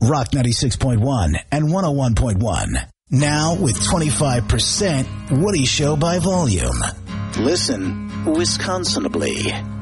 Rock 96.1 and 101.1. Now with 25% Woody Show by volume. Listen Wisconsinably.